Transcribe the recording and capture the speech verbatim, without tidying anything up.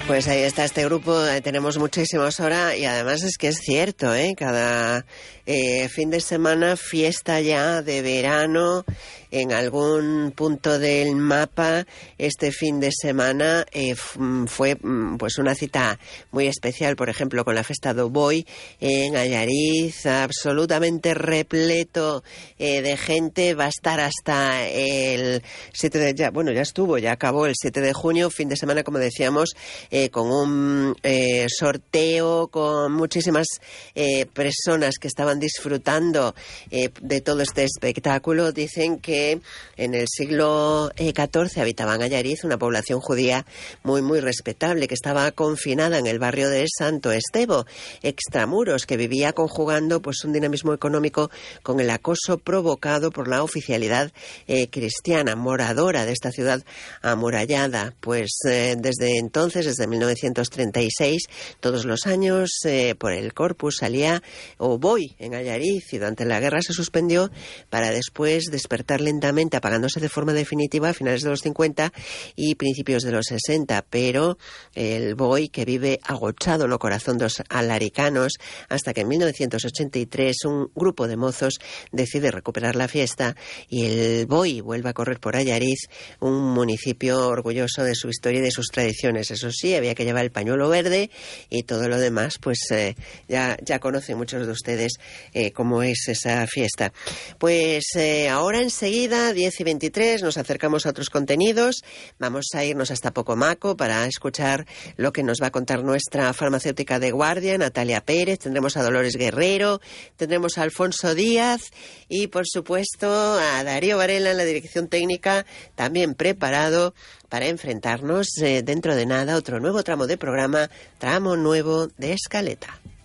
Pues ahí está este grupo, eh, tenemos muchísimas horas y además es que es cierto, ¿eh? Cada eh, fin de semana fiesta ya de verano en algún punto del mapa. Este fin de semana eh, fue pues una cita muy especial, por ejemplo, con la Festa do Boi en Allariz, absolutamente repleto eh, de gente. Va a estar hasta el siete de... Ya, bueno, ya estuvo, ya acabó el siete de junio, fin de semana, como decíamos, eh, con un eh, sorteo, con muchísimas eh, personas que estaban disfrutando eh, de todo este espectáculo. Dicen que en el siglo catorce habitaba en Allariz una población judía muy, muy respetable, que estaba confinada en el barrio de Santo Estevo, extramuros, que vivía conjugando pues un dinamismo económico con el acoso provocado por la oficialidad eh, cristiana, moradora de esta ciudad amurallada. Pues eh, desde entonces, desde mil novecientos treinta y seis, todos los años eh, por el Corpus salía o Boi en Allariz, y durante la guerra se suspendió para después despertar lentamente, apagándose de forma definitiva a finales de los cincuenta y principios de los sesenta, pero el Boi, que vive agochado en el corazón de los alaricanos, hasta que en mil novecientos ochenta y tres un grupo de mozos decide recuperar la fiesta y el Boi vuelve a correr por Allariz, un municipio orgulloso de su historia y de sus tradiciones. Eso sí, había que llevar el pañuelo verde y todo lo demás, pues eh, ya, ya conocen muchos de ustedes eh, cómo es esa fiesta. Pues eh, ahora enseguida, diez y veintitrés, nos acercamos a otros contenidos. Vamos a irnos hasta Pocomaco para escuchar lo que nos va a contar nuestra farmacéutica de guardia, Natalia Pérez. Tendremos a Dolores Guerrero, tendremos a Alfonso Díaz y, por supuesto, a Darío Varela en la dirección técnica, también preparado para enfrentarnos eh, dentro de nada a otro nuevo tramo de programa, tramo nuevo de Escaleta.